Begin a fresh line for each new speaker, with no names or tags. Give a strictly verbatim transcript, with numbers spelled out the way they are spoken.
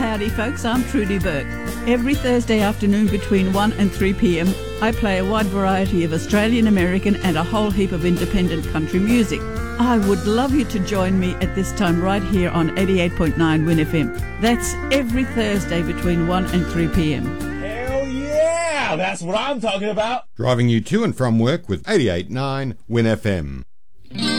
Howdy folks, I'm Trudy Burke. Every Thursday afternoon between one and three p.m. I play a wide variety of Australian, American and a whole heap of independent country music. I would love you to join me at this time right here on eighty-eight point nine Win F M. That's every Thursday between one and three p.m.
Hell yeah! That's what I'm talking about!
Driving you to and from work with eighty-eight point nine Win F M.